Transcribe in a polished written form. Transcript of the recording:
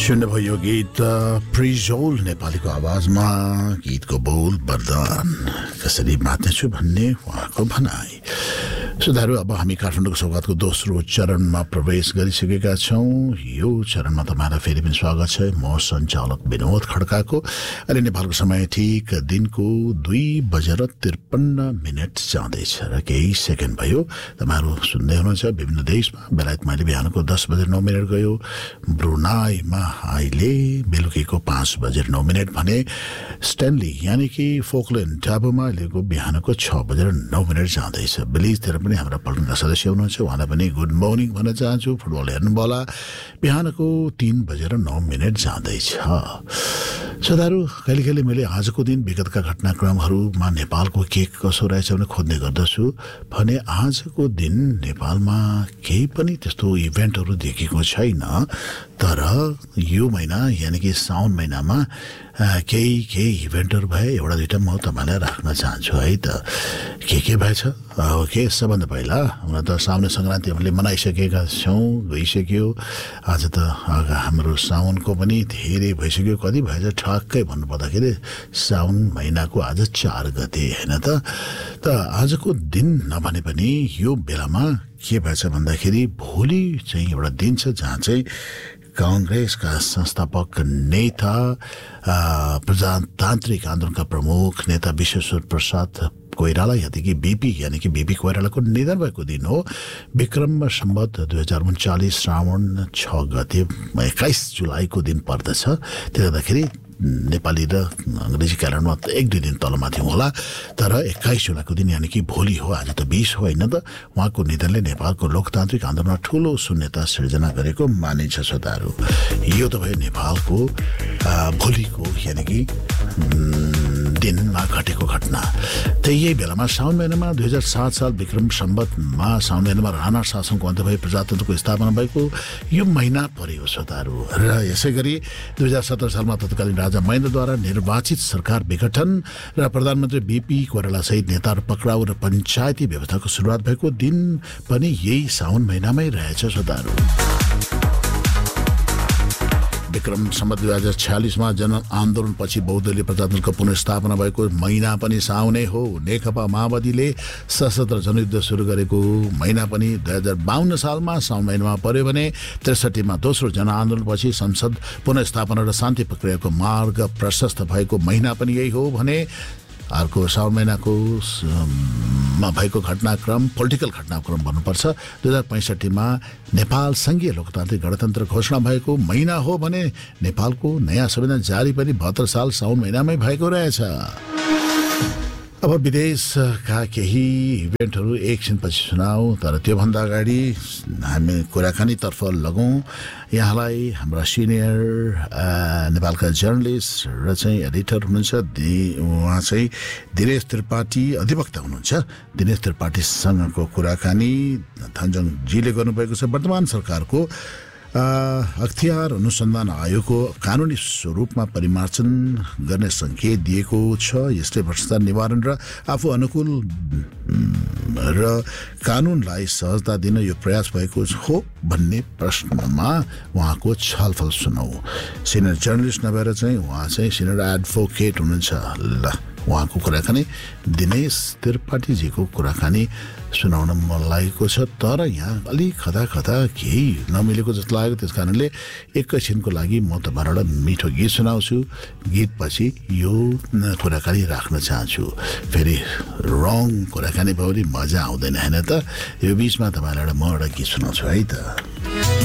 सुन्नुभयो गीत प्रिजोल नेपालीको आवाजमा गीतको बोल वरदान कसरी बाँच्नेछु भन्ने उहाँको भनाई। सुधारू अब हामी काठमाडौँको सौगातको दोस्रो चरणमा प्रवेश गरिसकेका छौँ। यो चरणमा तपाईँलाई फेरि पनि स्वागत छ। म सञ्चालक विनोद खड्काको। अहिले नेपालको समय ठिक दिनको 2:53 जाँदैछ र केही सेकेन्ड भयो। तपाईँहरू सुन्दै हुनुहुन्छ विभिन्न देशमा बेलायतमा अहिले बिहानको 10:09 गयो। ब्रुनाईमा अहिले बेलुकीको 5:09 भने स्टेनली यानि कि फोकल्यान्ड टापुमा अहिलेको बिहानको 6:09 जाँदैछ। बेलिजतिर पनि हाम्रा पल्टनका सदस्य हुनुहुन्छ, उहाँलाई पनि गुड मर्निङ भन्न चाहन्छु। फुटबल हेर्नुभयो बिहानको 3:09 जाँदैछ। सदाहरू कहिले कहिले मैले आजको दिन विगतका घटनाक्रमहरूमा नेपालको के कसो रहेछ भने खोज्ने गर्दछु भने आजको दिन नेपालमा केही पनि त्यस्तो इभेन्टहरू देखेको छैन। तर यो महिना यानि कि साउन महिनामा केही इभेन्टहरू भए एउटा दुईवटा म तपाईँलाई राख्न चाहन्छु है त। के भएछ ओके। सबभन्दा पहिला हुन त साउने सङ्क्रान्ति हामीले मनाइसकेका छौँ, गइसक्यो। आज त हाम्रो साउनको पनि धेरै भइसक्यो। कति भएछ ठ्याक्कै भन्नुपर्दाखेरि साउन महिनाको आज 4 गते होइन त। आजको दिन नभने पनि यो बेलामा के भएछ भन्दाखेरि भोलि चाहिँ एउटा दिन छ जहाँ चाहिँ कांग्रेसका संस्थापक नेता प्रजातान्त्रिक आन्दोलनका प्रमुख नेता विश्वेश्वर प्रसाद कोइराला यानि कि बीपी कोइरालाको निधन भएको दिन हो। विक्रम सम्वत 2039 श्रावण 6 गते 21 जुलाईको दिन पर्दछ। त्यसले गर्दाखेरि नेपाली र अङ्ग्रेजी क्यालेन्डरमा 1-2 दिन तलमाथि होला। तर 21 जुलाईको दिन यानि कि भोलि हो। आज त 20 हो होइन त। उहाँको निधनले नेपालको लोकतान्त्रिक आन्दोलनमा ठुलो शून्यता सिर्जना गरेको मानिन्छ। श्रोताहरू यो त भयो नेपालको भोलिको यानि कि दिनमा घटेको घटना। यही बेलामा साउन महिनामा 2007 साल विक्रम सम्वतमा साउन महिनामा राणा शासनको अन्त भए प्रजातन्त्रको स्थापना भएको यो महिना परेको श्रोताहरू। र यसै गरी 2017 सालमा तत्कालीन राजा महेन्द्रद्वारा निर्वाचित सरकार विघटन र प्रधानमन्त्री बीपी कोइराला सहित नेताहरू पक्राउ र पञ्चायती व्यवस्थाको सुरुवात भएको दिन पनि यही साउन महिनामै रहेछ श्रोताहरू। विक्रम सम्वत 2046मा जनआन्दोलनपछि बहुदलीय प्रजातन्त्रको पुनर्स्थापना भएको महिना पनि साउनै हो। नेकपा माओवादीले सशस्त्र जनयुद्ध सुरु गरेको महिना पनि 2052 सालमा साउन महिनामा पर्यो भने 63मा दोस्रो जनआन्दोलनपछि संसद पुनर्स्थापना र शान्ति प्रक्रियाको मार्ग प्रशस्त भएको महिना पनि यही हो भने अर्को साउन महिनाको भएको घटनाक्रम पोलिटिकल घटनाक्रम भन्नुपर्छ 2065मा नेपाल संघीय लोकतान्त्रिक गणतन्त्र घोषणा भएको महिना हो भने नेपालको नयाँ संविधान जारी पनि 72 साल साउन महिनामै भएको रहेछ। अब विदेशका केही इभेन्टहरू एकछिनपछि सुनाऊ। तर त्योभन्दा अगाडि हामी कुराकानीतर्फ लगौँ। यहाँलाई हाम्रा सिनियर नेपालका जर्नलिस्ट र चाहिँ एडिटर हुनुहुन्छ उहाँ चाहिँ दिनेश त्रिपाठी अधिवक्ता हुनुहुन्छ। दिनेश त्रिपाठीसँगको कुराकानी थन्जङजीले गर्नुभएको छ। वर्तमान सरकारको अख्तियार अनुसन्धान आयोगको कानुनी स्वरूपमा परिमार्जन गर्ने सङ्केत दिएको छ। यसले भ्रष्टाचार निवारण र आफू अनुकूल र कानुनलाई सहजता दिन यो प्रयास भएको हो भन्ने प्रश्नमा उहाँको छलफल सुनौ। सिनियर जर्नलिस्ट नभएर चाहिँ उहाँ चाहिँ सिनियर एडभोकेट हुनुहुन्छ। ल उहाँको कुराकानी दिनेश त्रिपाठीजीको कुराकानी सुनाउन मन लागेको छ। तर यहाँ अलिक खदा केही नमिलेको जस्तो लाग्यो। त्यस कारणले एकैछिनको लागि म तपाईँबाट मिठो गीत सुनाउँछु। गीतपछि यो कुराकानी राख्न चाहन्छु। फेरि रङ कुराकानी भयो भने मजा आउँदैन होइन त। यो बिचमा तपाईँलाई म एउटा गीत सुनाउँछु है त।